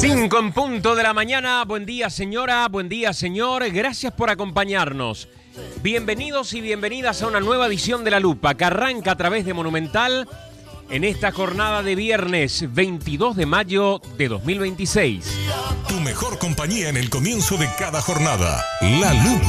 5 en punto de la mañana. Buen día, señora. Buen día, señor. Gracias por acompañarnos. Bienvenidos y bienvenidas a una nueva edición de La Lupa que arranca a través de Monumental en esta jornada de viernes 22 de mayo de 2026. Tu mejor compañía en el comienzo de cada jornada. La Lupa.